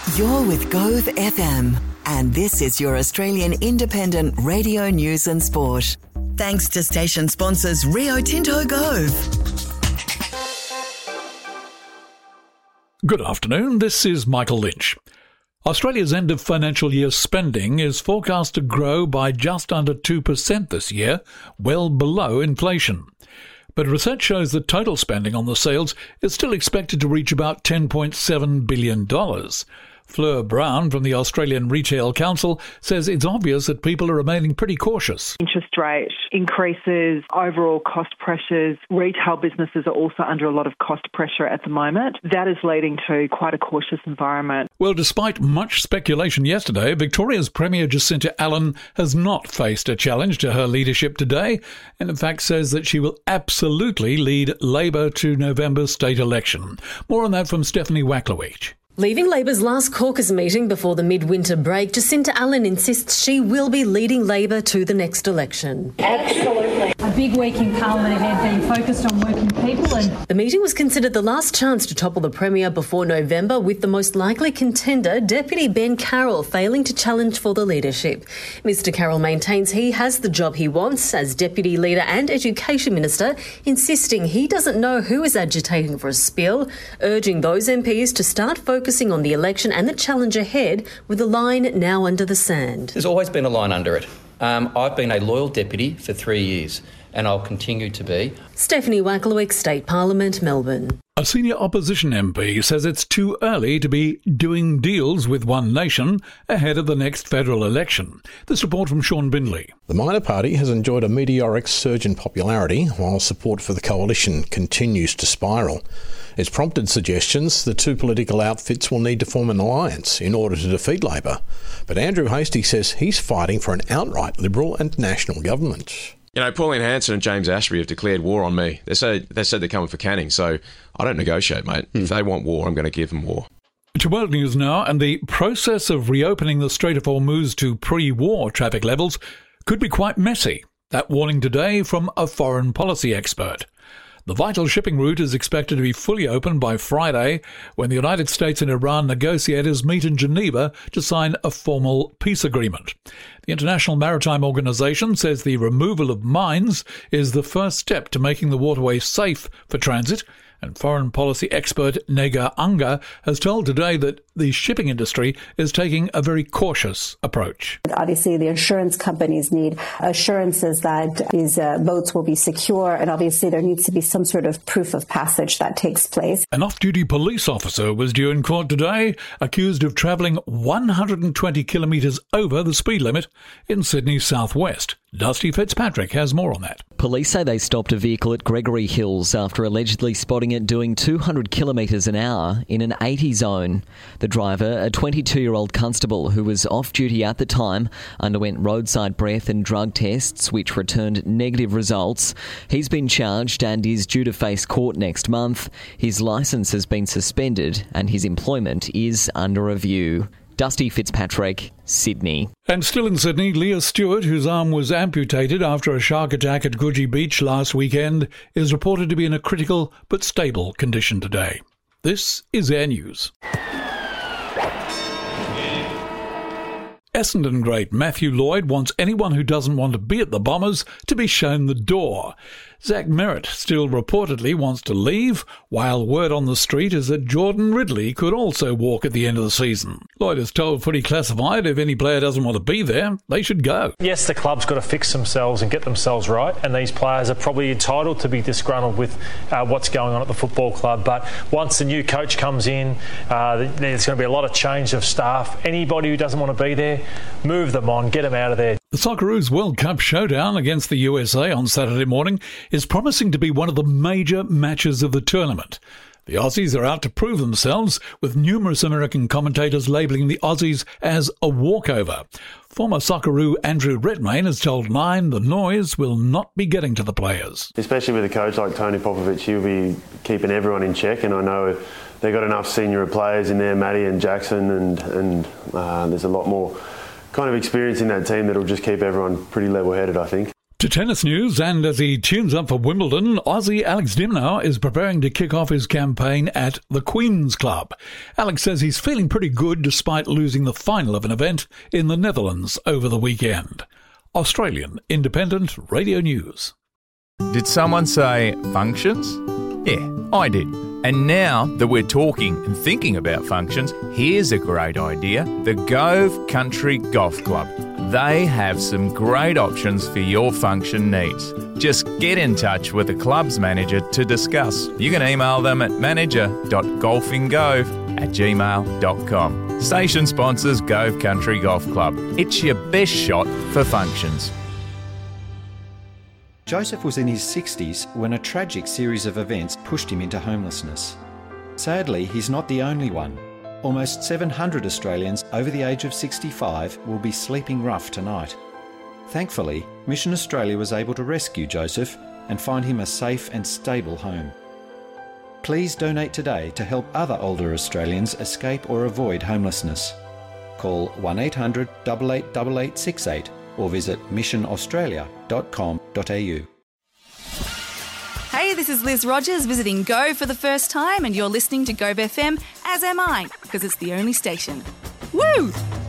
You're with Gove FM, and this is your Australian independent radio news and sport. Thanks to station sponsors Rio Tinto Gove. Good afternoon, this is Michael Lynch. Australia's end of financial year spending is forecast to grow by just under 2% this year, well below inflation. But research shows that total spending on the sales is still expected to reach about $10.7 billion. Fleur Brown from the Australian Retail Council says it's obvious that people are remaining pretty cautious. Interest rate increases, overall cost pressures. Retail businesses are also under a lot of cost pressure at the moment. That is leading to quite a cautious environment. Well, despite much speculation yesterday, Victoria's Premier Jacinta Allan has not faced a challenge to her leadership today, and in fact says that she will absolutely lead Labor to November's state election. More on that from Stephanie Waklowicz. Leaving Labor's last caucus meeting before the midwinter break, Jacinta Allan insists she will be leading Labor to the next election. Absolutely. A big week in Parliament ahead, being focused on working people. The meeting was considered the last chance to topple the Premier before November, with the most likely contender, Deputy Ben Carroll, failing to challenge for the leadership. Mr Carroll maintains he has the job he wants as Deputy Leader and Education Minister, insisting he doesn't know who is agitating for a spill, urging those MPs to start focusing on the election and the challenge ahead, with the line now under the sand. There's always been a line under it. I've been a loyal deputy for 3 years and I'll continue to be. Stephanie Waklowicz, State Parliament, Melbourne. A senior opposition MP says it's too early to be doing deals with One Nation ahead of the next federal election. This report from Sean Bindley. The minor party has enjoyed a meteoric surge in popularity while support for the coalition continues to spiral. It's prompted suggestions the two political outfits will need to form an alliance in order to defeat Labor. But Andrew Hastie says he's fighting for an outright Liberal and national government. You know, Pauline Hanson and James Ashby have declared war on me. They said they're coming for Canning, so I don't negotiate, mate. If they want war, I'm going to give them war. To world news now, and the process of reopening the Strait of Hormuz to pre-war traffic levels could be quite messy. That warning today from a foreign policy expert. The vital shipping route is expected to be fully open by Friday when the United States and Iran negotiators meet in Geneva to sign a formal peace agreement. The International Maritime Organization says the removal of mines is the first step to making the waterway safe for transit, and foreign policy expert Nega Anga has told today that the shipping industry is taking a very cautious approach. Obviously, the insurance companies need assurances that these boats will be secure, and obviously there needs to be some sort of proof of passage that takes place. An off-duty police officer was due in court today, accused of travelling 120 kilometres over the speed limit in Sydney's southwest. Dusty Fitzpatrick has more on that. Police say they stopped a vehicle at Gregory Hills after allegedly spotting it doing 200 kilometres an hour in an 80 zone. The driver, a 22-year-old constable who was off duty at the time, underwent roadside breath and drug tests which returned negative results. He's been charged and is due to face court next month. His licence has been suspended and his employment is under review. Dusty Fitzpatrick, Sydney. And still in Sydney, Leah Stewart, whose arm was amputated after a shark attack at Coogee Beach last weekend, is reported to be in a critical but stable condition today. This is Air News. Essendon great Matthew Lloyd wants anyone who doesn't want to be at the Bombers to be shown the door. Zach Merritt still reportedly wants to leave, while word on the street is that Jordan Ridley could also walk at the end of the season. Lloyd has told Footy Classified if any player doesn't want to be there, they should go. Yes, the club's got to fix themselves and get themselves right, and these players are probably entitled to be disgruntled with what's going on at the football club. But once the new coach comes in, there's going to be a lot of change of staff. Anybody who doesn't want to be there, move them on, get them out of there. The Socceroos World Cup showdown against the USA on Saturday morning is promising to be one of the major matches of the tournament. The Aussies are out to prove themselves, with numerous American commentators labelling the Aussies as a walkover. Former Socceroo Andrew Redmayne has told Nine the noise will not be getting to the players. Especially with a coach like Tony Popovic, he'll be keeping everyone in check, and I know they've got enough senior players in there, Matty and Jackson, and there's a lot more kind of experience in that team that'll just keep everyone pretty level-headed, I think. To tennis news, and as he tunes up for Wimbledon, Aussie Alex de Minaur is preparing to kick off his campaign at the Queen's Club. Alex says he's feeling pretty good despite losing the final of an event in the Netherlands over the weekend. Australian Independent Radio News. Did someone say functions? Yeah, I did. And now that we're talking and thinking about functions, here's a great idea. The Gove Country Golf Club. They have some great options for your function needs. Just get in touch with the club's manager to discuss. You can email them at manager.golfingove@gmail.com. Station sponsors Gove Country Golf Club. It's your best shot for functions. Joseph was in his 60s when a tragic series of events pushed him into homelessness. Sadly, he's not the only one. Almost 700 Australians over the age of 65 will be sleeping rough tonight. Thankfully, Mission Australia was able to rescue Joseph and find him a safe and stable home. Please donate today to help other older Australians escape or avoid homelessness. Call 1800 888868 or visit missionaustralia.com.au. Hey, this is Liz Rogers visiting Go for the first time, and you're listening to Gove FM, as am I, because it's the only station. Woo!